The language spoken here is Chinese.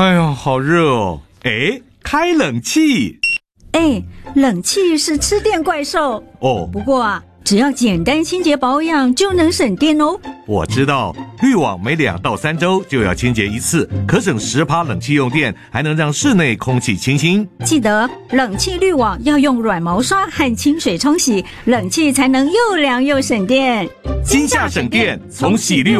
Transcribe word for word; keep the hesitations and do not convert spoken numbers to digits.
哎呀，好热哦！哎，开冷气。 哎，冷气是吃电怪兽哦。 不过啊，只要简单清洁保养就能省电哦。 我知道，滤网每两到三周就要清洁一次，可省十趴冷气用电，还能让室内空气清新。 记得冷气滤网要用软毛刷和清水冲洗，冷气才能又凉又省电。 今夏省电，从洗滤